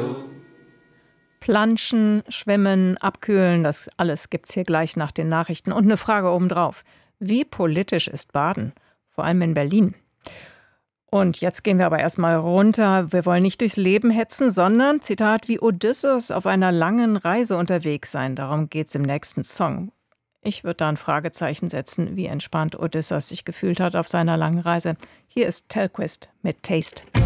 Planschen, schwimmen, abkühlen, das alles gibt's hier gleich nach den Nachrichten. Und eine Frage obendrauf. Wie politisch ist Baden? Vor allem in Berlin. Und jetzt gehen wir aber erstmal runter. Wir wollen nicht durchs Leben hetzen, sondern, Zitat, wie Odysseus auf einer langen Reise unterwegs sein. Darum geht's im nächsten Song. Ich würde da ein Fragezeichen setzen, wie entspannt Odysseus sich gefühlt hat auf seiner langen Reise. Hier ist Telquist mit Taste.